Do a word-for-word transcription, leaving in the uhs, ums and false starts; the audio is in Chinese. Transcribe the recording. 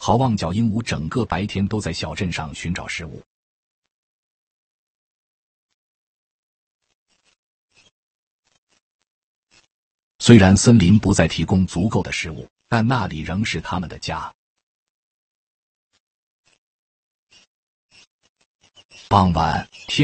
好望角鹦鹉整个白天都在小镇上寻找食物。虽然森林不再提供足够的食物，但那里仍是他们的家。傍晚，天